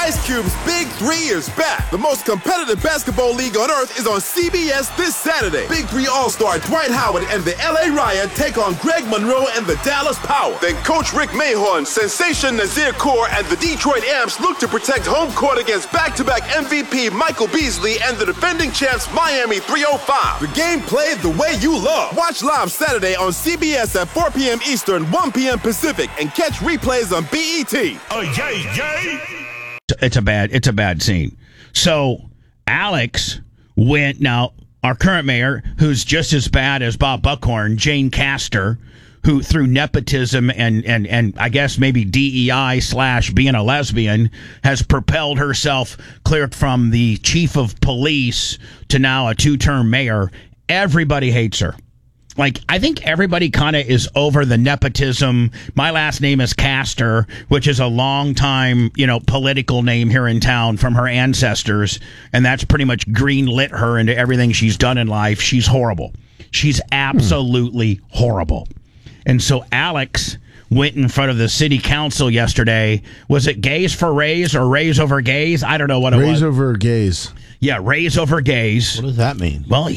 Ice Cube's Big 3 is back. The most competitive basketball league on earth is on CBS this Saturday. Big 3 All-Star Dwight Howard and the LA Riot take on Greg Monroe and the Dallas Power. Then Coach Rick Mahorn, Sensation Nazir Kaur, and the Detroit Amps look to protect home court against back-to-back MVP Michael Beasley and the defending champs Miami 305. The game played the way you love. Watch live Saturday on CBS at 4 p.m. Eastern, 1 p.m. Pacific, and catch replays on BET. Oh, yay. It's a bad scene. So Alex went, now our current mayor, who's just as bad as Bob Buckhorn, Jane Castor, who through nepotism and I guess maybe DEI / being a lesbian has propelled herself clear from the chief of police to now a 2-term mayor. Everybody hates her. Like, I think everybody kind of is over the nepotism. My last name is Castor, which is a long time, political name here in town from her ancestors. And that's pretty much green-lit her into everything she's done in life. She's horrible. She's absolutely horrible. And so Alex went in front of the city council yesterday. Was it gays for raise or raise over gays? I don't know what it was. Raise over gays. Yeah, raise over gays. What does that mean? Well,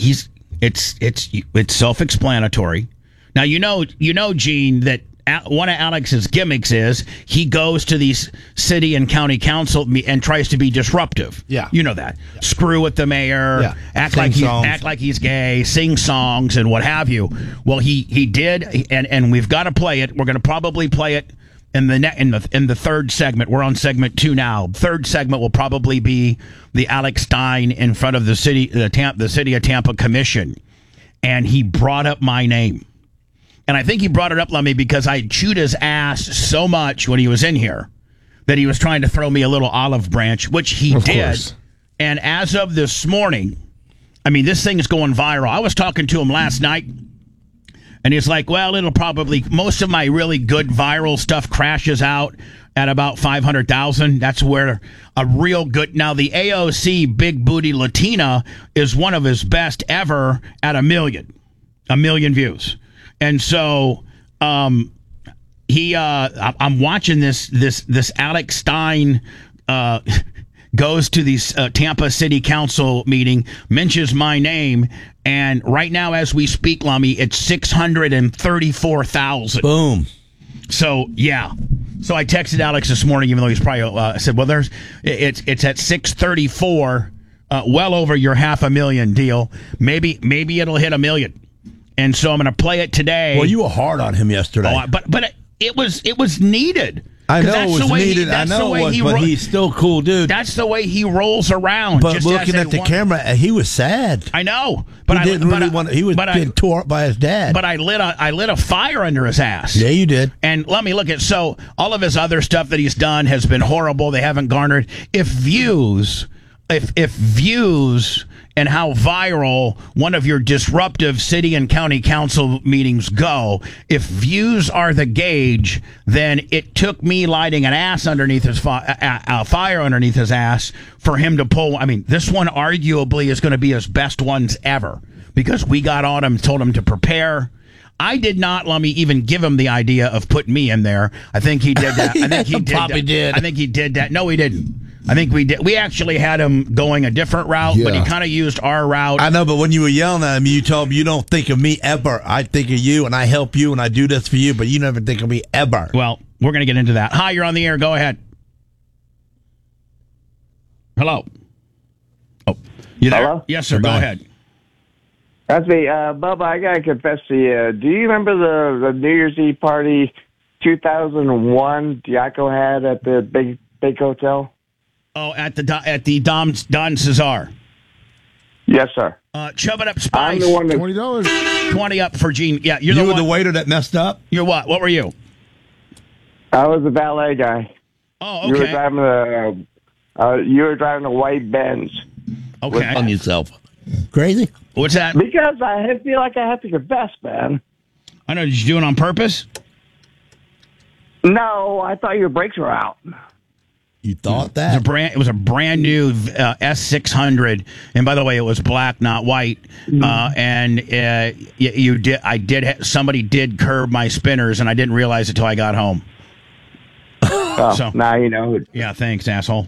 it's self-explanatory. Now, you know, Gene, that one of Alex's gimmicks is he goes to these city and county council and tries to be disruptive. Yeah. You know that. Yeah. Screw with the mayor, act like he's gay, sing songs and what have you. Well, he did, and we've got to play it. We're going to probably play it in the third segment. We're on segment 2 now. Third segment will probably be the Alex Stein in front of the city of Tampa commission, and he brought up my name. And I think he brought it up, Lummy, because I chewed his ass so much when he was in here that he was trying to throw me a little olive branch, which he did. Course. And as of this morning, I mean, this thing is going viral. I was talking to him last night, and he's like, well, it'll probably, most of my really good viral stuff crashes out at about 500,000. That's where a real good, now the AOC Big Booty Latina is one of his best ever at 1 million views. And so I'm watching this Alex Stein goes to the Tampa City Council meeting, mentions my name, and right now as we speak, Lummy, it's 634,000. Boom. So yeah. So I texted Alex this morning, even though he's probably I said, well, it's at 634, well over your 500,000 deal. Maybe it'll hit 1 million. And so I'm going to play it today. Well, you were hard on him yesterday. Oh, but it was needed. I know it was needed. But he's still a cool dude. That's the way he rolls around. But looking at the camera, he was sad. I know. But he didn't really want. He was getting tore up by his dad. But I lit a fire under his ass. Yeah, you did. And let me look at, so all of his other stuff that he's done has been horrible. They haven't garnered. If views and how viral one of your disruptive city and county council meetings go, if views are the gauge, then it took me lighting an ass underneath his fire underneath his ass for him to pull. I mean, this one arguably is going to be his best ones ever because we got on him, told him to prepare. I did not, let me even give him the idea of putting me in there. I think he did that. I think he did. I think he did that. No, he didn't. I think we did. We actually had him going a different route, but he kind of used our route. I know, but when you were yelling at him, you told him, you don't think of me ever. I think of you, and I help you, and I do this for you, but you never think of me ever. Well, we're going to get into that. Hi, you're on the air. Go ahead. Hello. Oh, you there? Hello? Yes, sir. Go ahead. That's me. Bubba, I got to confess to you. Do you remember the New Year's Eve party 2001 Diaco had at the big hotel? Oh, at the Don Cesar. Yes, sir. Chub it up, Spice. I'm the one that $20. 20 up for Gene. Yeah, you were the waiter that messed up. You're what? What were you? I was the valet guy. Oh, okay. You were driving a white Benz. Okay. On yourself. Crazy. What's that? Because I feel like I have to confess, man. I know. Did you do it on purpose? No, I thought your brakes were out. You thought that? It was a brand new S600, and by the way, it was black, not white. And somebody did curb my spinners, and I didn't realize it until I got home. So now you know. Yeah, thanks, asshole.